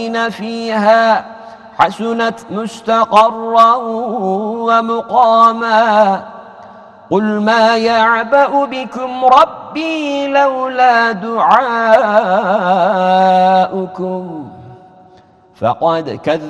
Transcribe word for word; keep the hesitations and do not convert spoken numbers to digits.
فيها حسنت مستقرا ومقاما قل ما يعبأ بكم ربي لولا دعاؤكم فقد كذبتم